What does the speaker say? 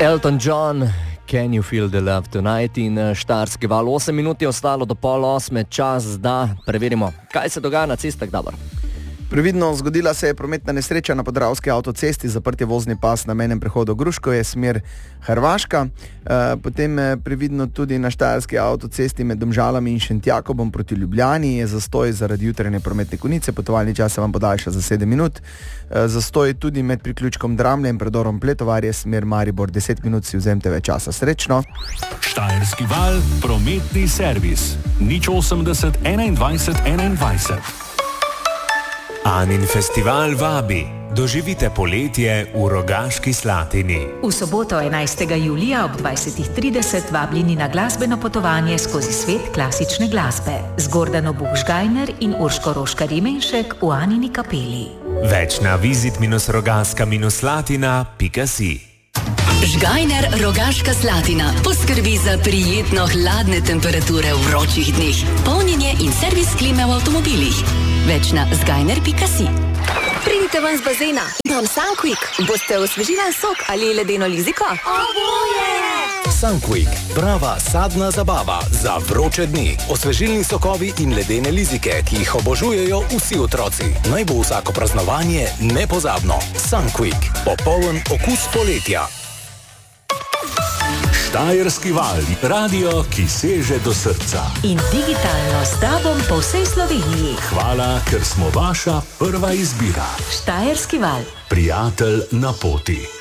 Elton John, Can You Feel the Love Tonight in Štajerski val. 8 minut je ostalo do 7:30, čas, da preverimo, kaj se dogaja na cestah, Davor. Previdno, zgodila se je prometna nesreča na Podravski avtocesti, zaprt je vozni pas na mejnem prehodu Gruškovje, smer Hrvaška. Potem previdno tudi na Štajerski avtocesti med Domžalami in Šentjakobom proti Ljubljani je zastoj zaradi jutranje prometne konice, potovalni čas se vam podaljša za 7 minut. Zastoj tudi med priključkom Dramlje in predorom Pletovarje, smer Maribor, 10 minut si vzemite več časa. Srečno! Štajerski val, prometni servis 080 21 21. Anin festival vabi. Doživite poletje v Rogaški Slatini. V soboto 11. julija ob 20:30 vabljeni na glasbeno potovanje skozi svet klasične glasbe z Gordano Buchžgajner in Urško Roškar-Rimenšek v Anini kapeli. Več na visit-rogaska-slatina.si. Žgajner Rogaška Slatina poskrbi za prijetno hladne temperature v vročih dneh, polnjenje in servis klime v avtomobilih. Več na zgajner.si. Pridite ven z bazena. Imam Sunquick. Boste osvežili sok ali ledeno liziko? Oboje! Sunquick, prava sadna zabava za vroče dni. Osvežilni sokovi in ledene lizike, ki jih obožujejo vsi otroci. Naj bo vsako praznovanje nepozabno. Sunquick, popoln okus poletja. Štajerski val, radio, ki seže do srca. In digitalno s tobom po vsej Sloveniji. Hvala, ker smo vaša prva izbira. Štajerski val. Prijatelj na poti.